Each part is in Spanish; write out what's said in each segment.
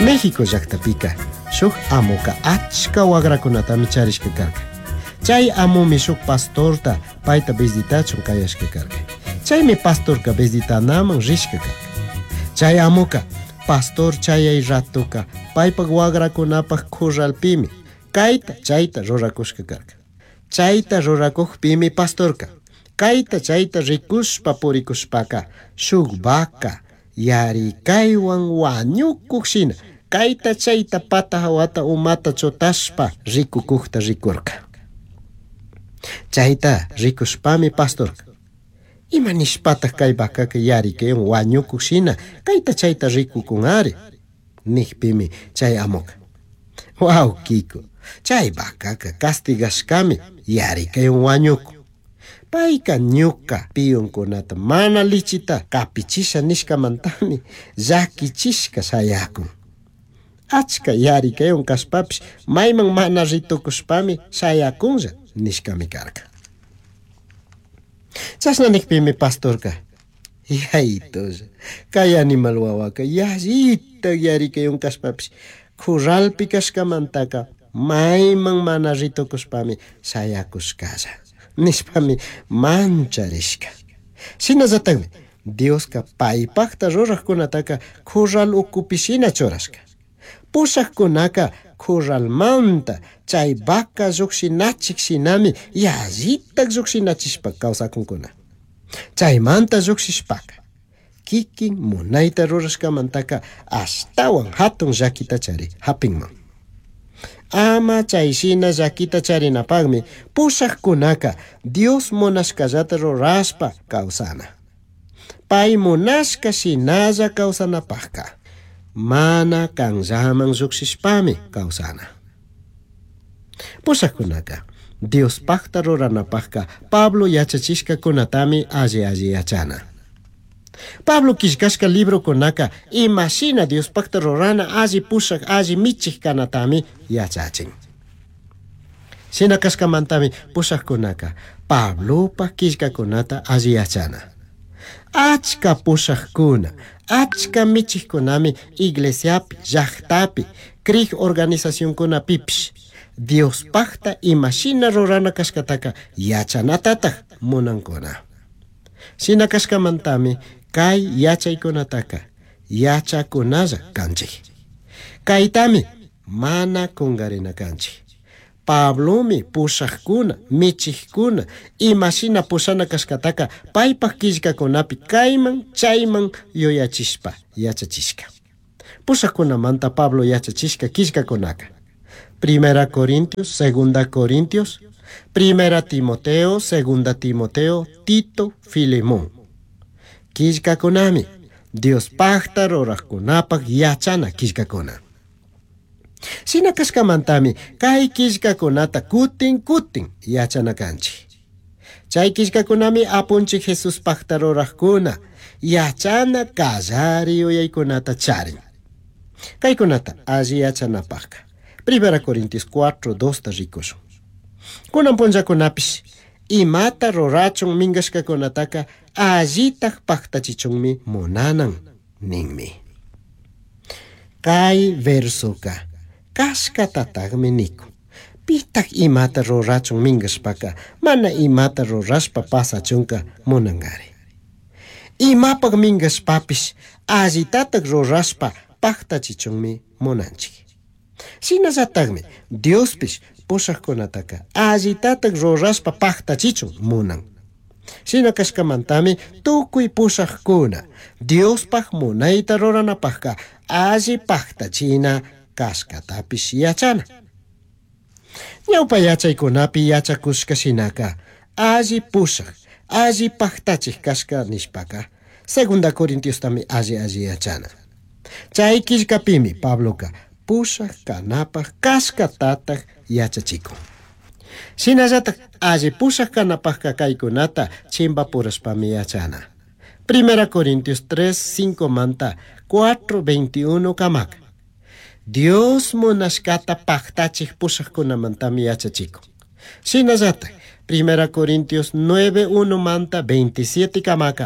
México llaqtapika shuk amuka achka wagrakunatami charishka karka. Chay amumi shuk pastorta payta visitachun kayashka karka. Chaymi pastorka visitanaman rishka karka. Chay amuka pastor chayay ratuka paypak wagrakunapak corralpimi kayta chayta rurakushka karka. Chayta rurakukpimi pastorka kayta chayta rikushpa purikushpaka shuk vaca yarikaywan wañukuqshina kayta chayta pata hawata umata chutashpa rikukukta rikurka. Chayta rikushpami pastorka ima nishpataq kay vacaka yarikaywan wañukuqshina kayta chayta rikukungari niqpimi chay amuka wow Kiko, chay vacaka castigashkami yarikaywan wañuku. Payka ñuka piyunkunata mana lichita kapichisha nishkamantami llakichishka sayakun. Achka yarikaywan kashpapish mayman mana ritukushpami sayakunlla nishkami karka. Chashna niqpimi pastorka yayitulla kay animal wawaka yallita yarikaywan kashpapish corralpi kashkamantaka mayman mana ritukushpami sayakushkalla nishpami mancharishka. Shinallatakmi Dioska paypakta ruraqkunataka corral ukupishina churashka. Pushaqkunaka corralmanta chay vaca lluqsinachik shinami yallitak lluqsinachishpa kawsakunkuna. Chaymanta lluqsishpaka kikin munayta rurashkamantaka ashtawan hatun llakitachari hapinman. Ama chayshina llakita charinapagmi pushaqkunaka Dios munashkallata rurashpa kawsana. Pay munashka shinalla kawsanapaqka mana kanllaman lluqsishpami kawsana. Pushaqkunaka Dios pakta ruranapaqka Pablo yachachishkakunatami alli yachana. Pablo kishkashka librokunaka imashina Dios pakta rurana alli pushaq alli michik kanatami yachachin. Shina kashkamantami pushaqkunaka Pablopa kishkakunata alli yachana. Achka pushaqkuna, achka michikkunami iglesiapi, llaqtapi, kriq organizacionkunapipish Dios pakta imashina rurana kashkataka yachanatataq munankuna. Shina kashkamantami kay yachaykunataka yachakunalla kanchik. Kaytami mana kungarina kanchik. Pablomi pushaqkuna, michikuna, imashina pushana kashkataka paypak killkakunapi kayman chayman yoyachishpa yachachishka. Pushaqkunamanta Pablo yachachishka killkakunaka. 1 Corintios, 2 Corintios, 1 Timoteo, 2 Timoteo, Tito, Filemón. Killkakunami Dios pakta ruraqkunapak yachana killkakuna. Shina kashkamantami kay killkakunata kutin yachana kanchik. Chay killkakunami apunchik Jesus pakta ruraqkuna yachana kallari uyaykunata charin. Kaykunata alli yachanapaqka 1 Corintios 4:2 rikushun. Kunan punllakunapish imata rurachun mingashkakunataka allitaq paktachichunmi munanan ninmi. Kay versoka kashkatataqmi niku. Pitak imata rurachun mingashpaka mana imata rurashpa pasachunka munangari. Imapak mingashpapish allitataq rurashpa paktachichunmi munanchik. Shinallatakmi Diospish pushaqkunataka allitataq rurashpa paktachichun munan. Shina kashkamantami tukuy pushaqkuna Diospaq munayta ruranapaqqa alli paktachina kashkatapish yachana. Ñawpa yachaykunapi yachakushka shinaka alli pushaq, alli paktachik kashka nishpaka 2 Corintios tami alli yachana. Chay killkapimi Pabloka pushaq kanapaq kashkatataq yachachikun. Shinallatak alli pushaq kanapaqqa kaykunata chimpapurashpami yachana. 1 Corintios 3:5 manta 4:21 kamaka. Dios munashkata paktachik pushaqkunamantami yachachikun. Shinallatak 1 Corintios 9:1 manta 27 kamaka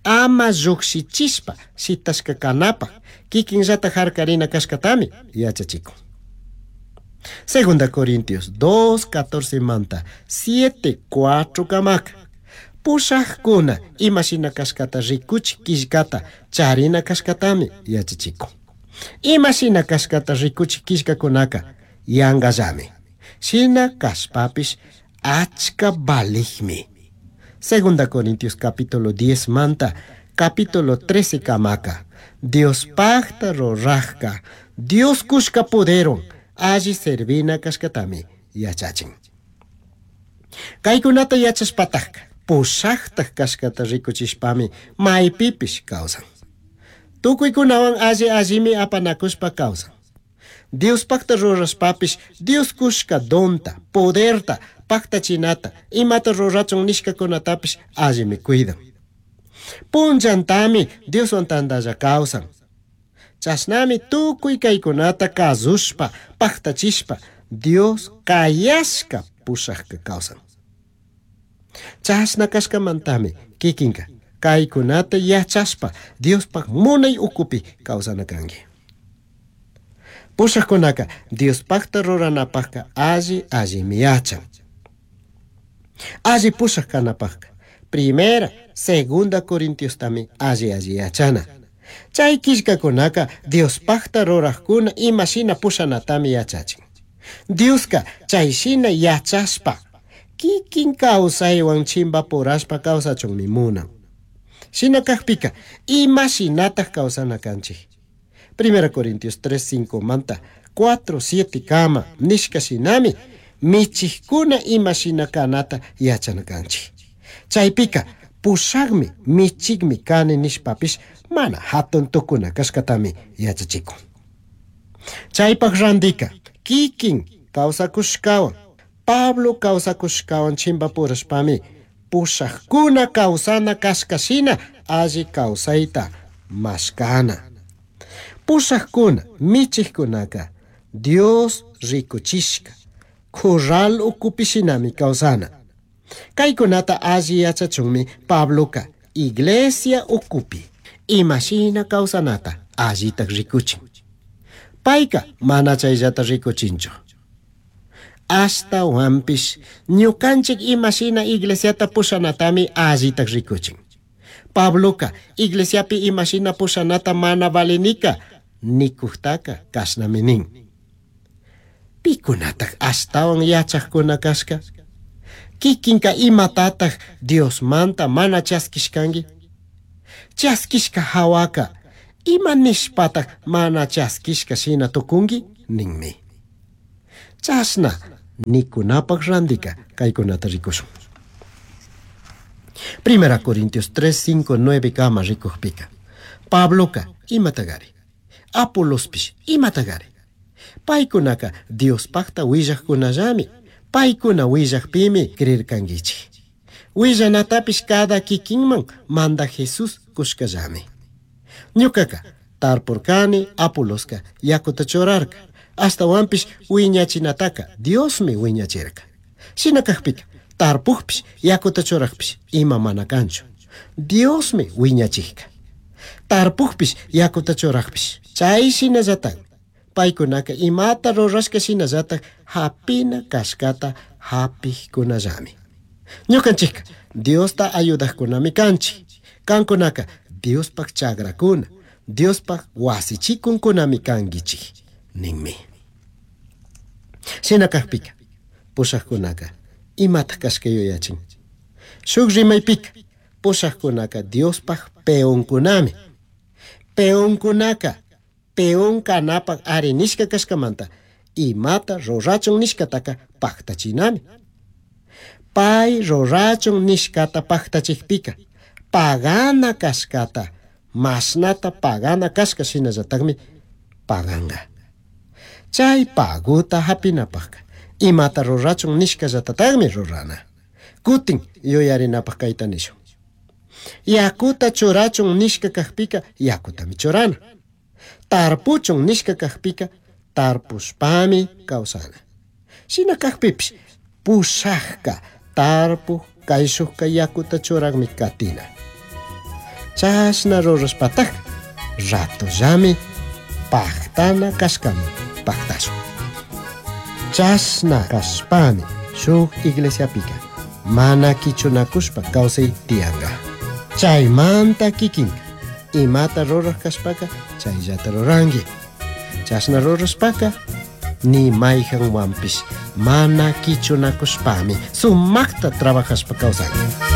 ama lluqsichispa sitashka kanapa kikinllata harkarina kashkatami yachachikun. Segunda Corintios 2:14 manta 7:4 kamaka pushaqkuna imashina kashkata rikuchik kishkata charina kashkatami yachachikun. Imashina kashkata rikuchik kishkakunaka yangallami. Shina kashpapish achka baligmi. Segunda Corintios capítulo 10 manta capítulo 13 kamaka Dios pacta rorajka Dios kushka poderon allí servina kashkatami yachachin. Kaykunata yachashpatajka pushaqta kashkata rikuchishpami maypipish kawsan. Tukuykunawan allimi apanakushpa kawsan. Dios pacta rorashpapish Dios kushka donta, poderta, pacta chinata, imata rorachon nishkakunatapish allimi cuidan. Punchantami Dios ontandalla kawsan. Chasnami tukuy kaykunata kazushpa, pactachishpa, Dios kayashka pushaqka kawsan. Chasna kashkamantami kikinka kaykunata yachashpa Dios pak munay ukupi kawsanakangi. Pushaqkunaka Dios pakta ruranapaqka alli miyachan. Alli pushaq kanapaqka primera, segunda Corintios tami alli yachana. Chay kishkakunaka Dios pakta ruraqkuna imashina pushanatami yachachin. Dioska chayshina yachashpa kikin kawsaywan chimba purashpa kawsachunmi munan. Shina kaqpika imashinataq kawsanakanchik. 1 Corintios 3:5 manta 4:7 kama nishka shinami michikuna imashina kanata yachanakanchik. Chaypika pushaqmi michikmi kani nishpapish mana hatun tukuna kashkatami yachachikun. Chaypak randika kikin kawsakushkawan Pablo kawsakushkawan chimba purashpami pushaqkuna kawsana kashkashina alli kawsayta mashkana. Pushaqkuna michikkunaka Dios rikuchishka corral ukupishinami kawsana. Kaykunata alli yachachunmi Pabloka iglesia ukupi imashina kawsanata allitak rikuchin. Payka mana chayllata rikuchinchu. Hasta wampish ñukanchik imashina iglesiata pushanatami allitak rikuchin. Pabloka iglesiapi imashina pushanata mana valenika nikuhtaka kashnami nin. Pikunatak astawan yachaqkuna kashka. Kikinka imatatak Dios manta mana chaskishkangi. Chaskishka hawaka ima nishpatak mana chaskishka shina tukungi ninmi. Chasna nikunapak randika kaykunata rikushun. 1 Corintios 3:5-9 kama rikuqpika Pabloka imatagari, Apolospish imatagari. Paykunaka Dios pakta willaqkunallami, paykuna willaqpimi krirkangichi. Willanatapish kada kikinman manda Jesus kushkallami. Ñukaka tarpurkani Apoloska yakuta churarka. Hasta wampish wiñachinataka Diosmi wiñachirka. Shinakaqpika tarpukpish yakuta churaqpish ima mana kanchu. Diosmi wiñachikka. Tarpukpish yakuta churaqpish chay shinallatak paykunaka imata rurashka shinallatak hapina kashkata hapikkunallami. Ñukanchikka Diosta ayudaqkunami kanchik. Kankunaka Diospak chagrakuna, Diospak wasichikunkunami kangichik ninmi. Shinakaqpika pushaqkunaka imata kashkayuyachin. Shuk rimaypika pushaqkunaka Diospak peonkunami. Peonkunaka peon kanapak ari nishka kashkamanta imata rurachun nishkataka paktachinami. Pay rurachun nishkata paktachikpika pagana kashkata masnata pagana kashka shinallatakmi paganga. Chay paguta hapinapaqka imata rurachun nishkallatataqmi rurana. Kutin yuyarinapaq kayta nishun. Yakuta churachun nishka kaqpika yakutami churana. Tarpuchun nishka kaqpika tarpushpami kawsana. Shina kaqpipish pushaqka tarpu kayshuqka yakuta churaqmi katina. chashna rurashpataq ratullami paktana kashkaman paktashun. Chashna kashpami shuk iglesiapika mana kichunakushpa kawsay tiyanqa. Chaymanta kikinka imata ruraq kashpaka chayllata ruranki. Chashna rurashpaka ni mayqanwanpish mana kichunakushpami sumaqta trabajashpa kawsanki.